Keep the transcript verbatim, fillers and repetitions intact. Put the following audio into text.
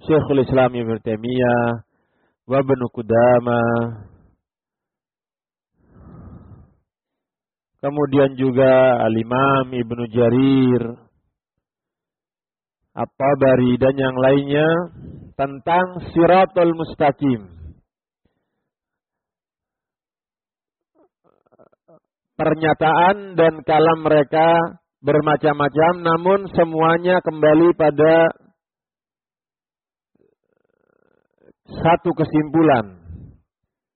Syekhul Islam Ibnu Taimiyah, wa Ibnu Qudamah. Kemudian juga Al-Imam Ibnu Jarir, At-Tabari dan yang lainnya tentang Siratul Mustaqim. Pernyataan dan kalam mereka bermacam-macam, namun semuanya kembali pada satu kesimpulan,